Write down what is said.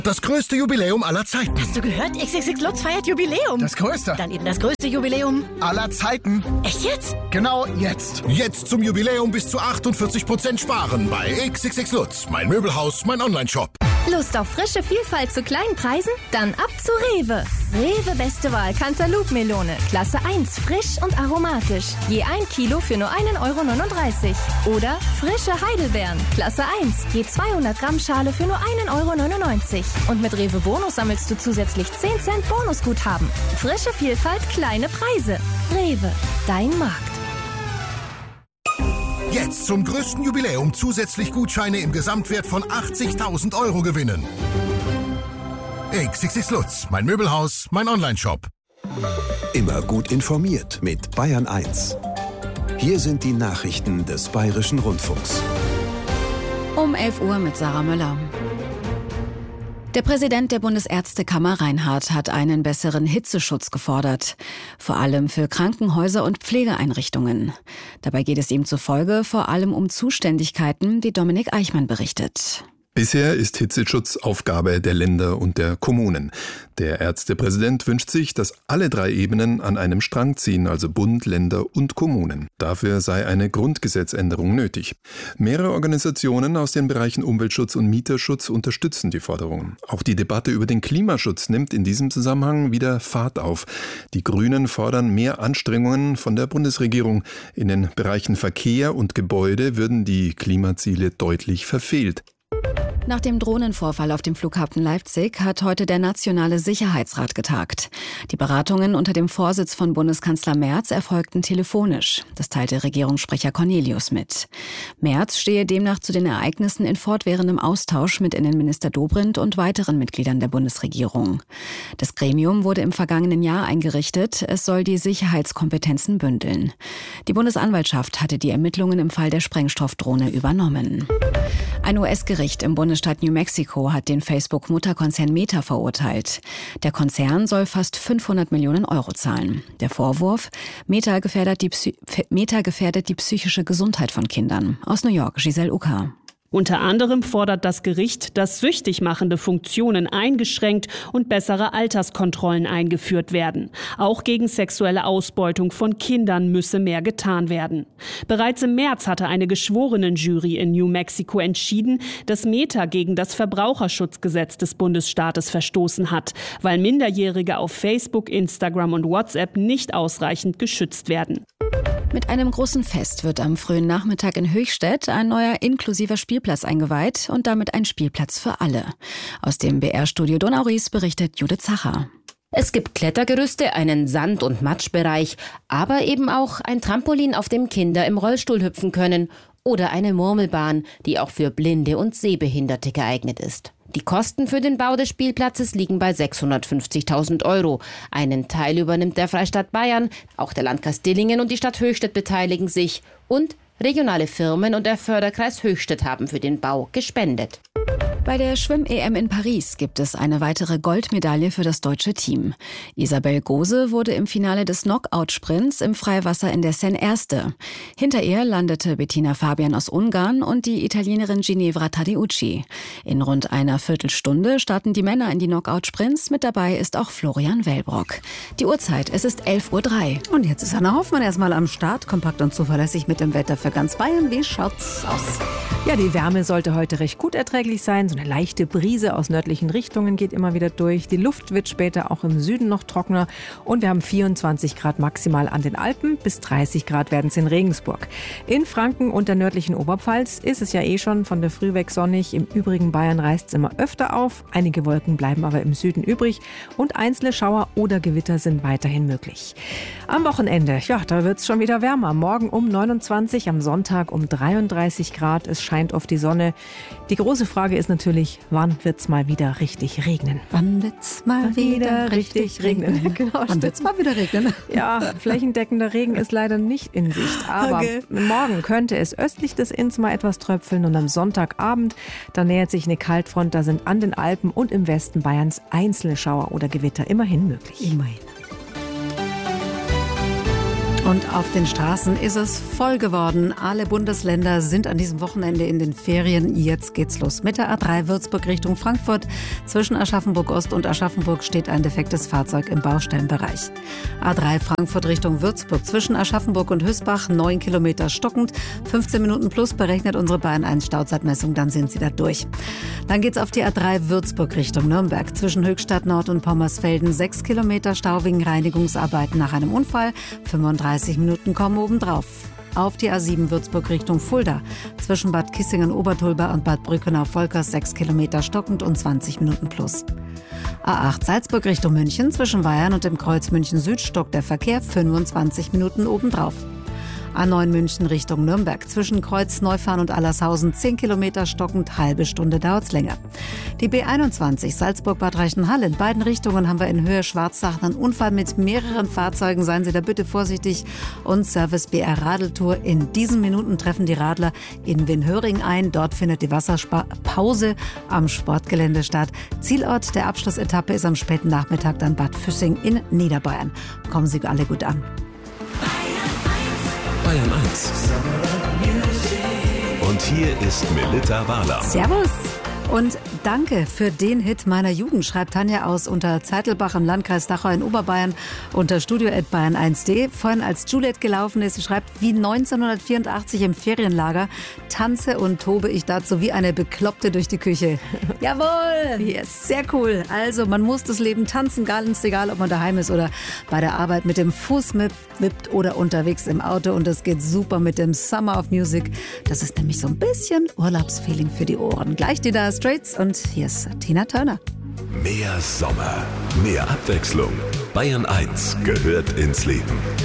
Das größte Jubiläum aller Zeiten. Hast du gehört? XXX Lutz feiert Jubiläum. Das größte. Dann eben das größte Jubiläum Aller Zeiten. Echt jetzt? Genau jetzt. Jetzt zum Jubiläum bis zu 48% sparen bei XXX Lutz. Mein Möbelhaus, mein Onlineshop. Lust auf frische Vielfalt zu kleinen Preisen? Dann ab zu Rewe. Rewe Beste Wahl Cantaloupe-Melone. Klasse 1, frisch und aromatisch. Je 1 Kilo für nur 1,39 €. Oder frische Heidelbeeren. Klasse 1, je 200 Gramm Schale für nur 1,99 €. Und mit Rewe Bonus sammelst du zusätzlich 10 Cent Bonusguthaben. Frische Vielfalt, kleine Preise. Rewe, dein Markt. Jetzt zum größten Jubiläum zusätzlich Gutscheine im Gesamtwert von 80.000 € gewinnen. XXX Lutz, mein Möbelhaus, mein Onlineshop. Immer gut informiert mit Bayern 1. Hier sind die Nachrichten des Bayerischen Rundfunks. Um 11 Uhr mit Sarah Möller. Der Präsident der Bundesärztekammer Reinhardt hat einen besseren Hitzeschutz gefordert. Vor allem für Krankenhäuser und Pflegeeinrichtungen. Dabei geht es ihm zufolge vor allem um Zuständigkeiten, wie Dominik Eichmann berichtet. Bisher ist Hitzeschutz Aufgabe der Länder und der Kommunen. Der Ärztepräsident wünscht sich, dass alle 3 Ebenen an einem Strang ziehen, also Bund, Länder und Kommunen. Dafür sei eine Grundgesetzänderung nötig. Mehrere Organisationen aus den Bereichen Umweltschutz und Mieterschutz unterstützen die Forderungen. Auch die Debatte über den Klimaschutz nimmt in diesem Zusammenhang wieder Fahrt auf. Die Grünen fordern mehr Anstrengungen von der Bundesregierung. In den Bereichen Verkehr und Gebäude würden die Klimaziele deutlich verfehlt. Nach dem Drohnenvorfall auf dem Flughafen Leipzig hat heute der Nationale Sicherheitsrat getagt. Die Beratungen unter dem Vorsitz von Bundeskanzler Merz erfolgten telefonisch. Das teilte Regierungssprecher Cornelius mit. Merz stehe demnach zu den Ereignissen in fortwährendem Austausch mit Innenminister Dobrindt und weiteren Mitgliedern der Bundesregierung. Das Gremium wurde im vergangenen Jahr eingerichtet. Es soll die Sicherheitskompetenzen bündeln. Die Bundesanwaltschaft hatte die Ermittlungen im Fall der Sprengstoffdrohne übernommen. Ein US-Gericht im Bundesstaat New Mexico hat den Facebook-Mutterkonzern Meta verurteilt. Der Konzern soll fast 500 Millionen € zahlen. Der Vorwurf: Meta gefährdet die psychische Gesundheit von Kindern. Aus New York, Giselle Uka. Unter anderem fordert das Gericht, dass süchtig machende Funktionen eingeschränkt und bessere Alterskontrollen eingeführt werden. Auch gegen sexuelle Ausbeutung von Kindern müsse mehr getan werden. Bereits im März hatte eine Geschworenenjury in New Mexico entschieden, dass Meta gegen das Verbraucherschutzgesetz des Bundesstaates verstoßen hat, weil Minderjährige auf Facebook, Instagram und WhatsApp nicht ausreichend geschützt werden. Mit einem großen Fest wird am frühen Nachmittag in Höchstädt ein neuer inklusiver Spielplatz eingeweiht und damit ein Spielplatz für alle. Aus dem BR-Studio Donau-Ries berichtet Judith Zacher. Es gibt Klettergerüste, einen Sand- und Matschbereich, aber eben auch ein Trampolin, auf dem Kinder im Rollstuhl hüpfen können, oder eine Murmelbahn, die auch für Blinde und Sehbehinderte geeignet ist. Die Kosten für den Bau des Spielplatzes liegen bei 650.000 €. Einen Teil übernimmt der Freistaat Bayern, auch der Landkreis Dillingen und die Stadt Höchstädt beteiligen sich und regionale Firmen und der Förderkreis Höchstädt haben für den Bau gespendet. Bei der Schwimm-EM in Paris gibt es eine weitere Goldmedaille für das deutsche Team. Isabel Gose wurde im Finale des Knockout-Sprints im Freiwasser in der Seine Erste. Hinter ihr landete Bettina Fabian aus Ungarn und die Italienerin Ginevra Tadeucci. In rund einer Viertelstunde starten die Männer in die Knockout-Sprints. Mit dabei ist auch Florian Wellbrock. Die Uhrzeit, es ist 11:03 Uhr. Und jetzt ist Anna Hoffmann erstmal am Start, kompakt und zuverlässig mit dem Wetter für ganz Bayern. Wie schaut's aus? Ja, die Wärme sollte heute recht gut erträglich sein. So eine leichte Brise aus nördlichen Richtungen geht immer wieder durch. Die Luft wird später auch im Süden noch trockener. Und wir haben 24 Grad maximal an den Alpen. Bis 30 Grad werden es in Regensburg. In Franken und der nördlichen Oberpfalz ist es ja schon von der Früh weg sonnig. Im übrigen Bayern reißt es immer öfter auf. Einige Wolken bleiben aber im Süden übrig. Und einzelne Schauer oder Gewitter sind weiterhin möglich. Am Wochenende, ja, da wird es schon wieder wärmer. Morgen um 29, am Sonntag um 33 Grad. Es scheint oft die Sonne. Die große Frage ist natürlich, wann wird es mal wieder richtig regnen? Wann wird's mal wieder richtig regnen? Genau, wann wird's mal wieder regnen? Ja, flächendeckender Regen ist leider nicht in Sicht. Aber morgen könnte es östlich des Inns mal etwas tröpfeln und am Sonntagabend, da nähert sich eine Kaltfront. Da sind an den Alpen und im Westen Bayerns einzelne Schauer oder Gewitter immerhin möglich. Immerhin. Und auf den Straßen ist es voll geworden. Alle Bundesländer sind an diesem Wochenende in den Ferien. Jetzt geht's los mit der A3 Würzburg Richtung Frankfurt. Zwischen Aschaffenburg Ost und Aschaffenburg steht ein defektes Fahrzeug im Baustellenbereich. A3 Frankfurt Richtung Würzburg. Zwischen Aschaffenburg und Hüsbach 9 Kilometer stockend. 15 Minuten plus berechnet unsere Bayern 1 Stauzeitmessung. Dann sind sie da durch. Dann geht's auf die A3 Würzburg Richtung Nürnberg. Zwischen Höchstadt Nord und Pommersfelden 6 Kilometer Stau wegen Reinigungsarbeiten nach einem Unfall. 35 Minuten kommen obendrauf. Auf die A7 Würzburg Richtung Fulda. Zwischen Bad Kissingen-Obertulba und Bad Brückenau-Volkers 6 Kilometer stockend und 20 Minuten plus. A8 Salzburg Richtung München. Zwischen Weihern und dem Kreuz München Süd stockt der Verkehr 25 Minuten obendrauf. A9 München Richtung Nürnberg. Zwischen Kreuz Neufahren und Allershausen 10 Kilometer stockend, halbe Stunde dauert's länger. Die B21 Salzburg-Bad Reichenhall. In beiden Richtungen haben wir in Höhe Schwarzach einen Unfall mit mehreren Fahrzeugen. Seien Sie da bitte vorsichtig. Und Service BR Radeltour. In diesen Minuten treffen die Radler in Winhöring ein. Dort findet die Wasserpause am Sportgelände statt. Zielort der Abschlussetappe ist am späten Nachmittag dann Bad Füssing in Niederbayern. Kommen Sie alle gut an. Bayern 1. Und hier ist Melitta Wahler. Servus. Und danke für den Hit meiner Jugend, schreibt Tanja aus Unterzeitelbach im Landkreis Dachau in Oberbayern unter studio@bayern1.de. Vorhin als Juliet gelaufen ist, sie schreibt, wie 1984 im Ferienlager, tanze und tobe ich dazu wie eine Bekloppte durch die Küche. Jawohl! Yes. Sehr cool. Also man muss das Leben tanzen, ganz egal, ob man daheim ist oder bei der Arbeit mit dem Fuß wippt oder unterwegs im Auto. Und das geht super mit dem Summer of Music. Das ist nämlich so ein bisschen Urlaubsfeeling für die Ohren. Gleich die Dire Straits und hier ist Tina Turner. Mehr Sommer, mehr Abwechslung. Bayern 1 gehört ins Leben.